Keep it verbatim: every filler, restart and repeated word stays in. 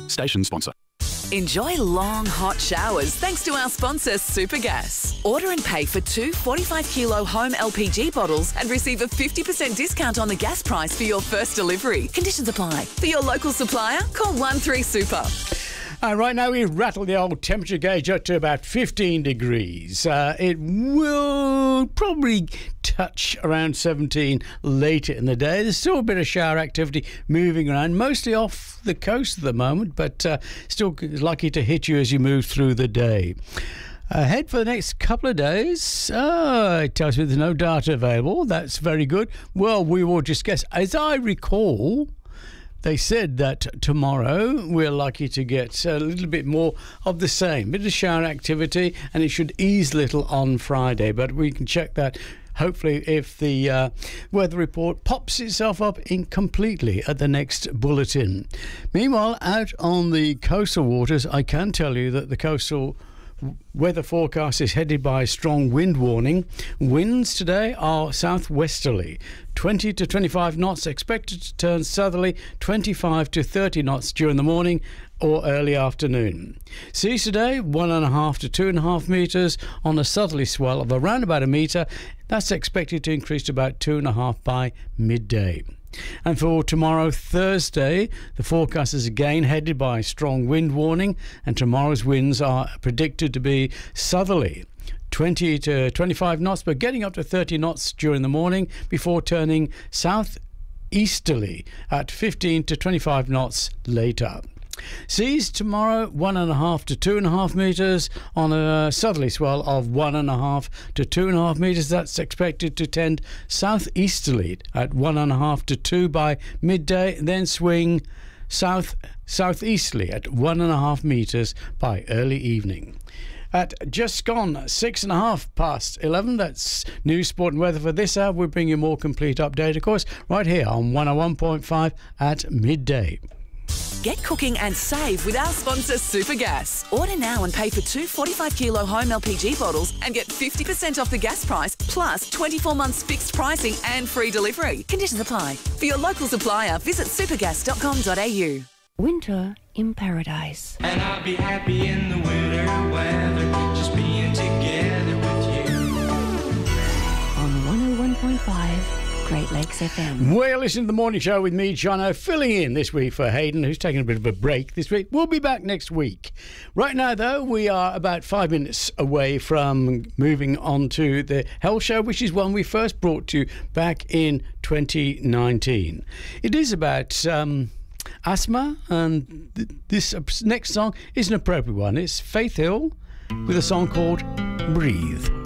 Station sponsor. Enjoy long, hot showers thanks to our sponsor, Supergas. Order and pay for two forty-five kilo home L P G bottles and receive a fifty percent discount on the gas price for your first delivery. Conditions apply. For your local supplier, call one three super. Uh, right now we rattle the old temperature gauge up to about fifteen degrees. Uh, it will probably touch around seventeen later in the day. There's still a bit of shower activity moving around, mostly off the coast at the moment, but uh, still likely to hit you as you move through the day. Ahead for the next couple of days, oh, it tells me there's no data available. That's very good. Well, we will just guess. As I recall, they said that tomorrow we're likely to get a little bit more of the same, bit of shower activity, and it should ease a little on Friday. But we can check that, hopefully, if the uh, weather report pops itself up incompletely at the next bulletin. Meanwhile, out on the coastal waters, I can tell you that the coastal weather forecast is headed by a strong wind warning. Winds today are southwesterly, twenty to twenty-five knots, expected to turn southerly, twenty-five to thirty knots during the morning or early afternoon. Seas today, one and a half to two and a half metres on a southerly swell of around about a metre. That's expected to increase to about two and a half by midday. And for tomorrow, Thursday, the forecast is again headed by a strong wind warning, and tomorrow's winds are predicted to be southerly, twenty to twenty-five knots, but getting up to thirty knots during the morning before turning southeasterly at fifteen to twenty-five knots later. Seas tomorrow, one and a half to two and a half metres on a southerly swell of one and a half to two and a half metres. That's expected to tend southeasterly at one and a half to two by midday, then swing south southeasterly at one and a half metres by early evening. At just gone six and a half past eleven, that's news, sport and weather for this hour. We'll bring you a more complete update, of course, right here on one oh one point five at midday. Get cooking and save with our sponsor, Supergas. Order now and pay for two forty-five kilo home L P G bottles and get fifty percent off the gas price, plus twenty-four months fixed pricing and free delivery. Conditions apply. For your local supplier, visit supergas dot com dot a u. Winter in Paradise. And I'll be happy in the winter weather, just being together with you. On one oh one point five Great Lakes F M. We're listening to the morning show with me, Jono, filling in this week for Hayden, who's taking a bit of a break this week. We'll be back next week. Right now, though, we are about five minutes away from moving on to the Health Show, which is one we first brought to you back in twenty nineteen. It is about um, asthma, and th- this next song is an appropriate one. It's Faith Hill with a song called Breathe.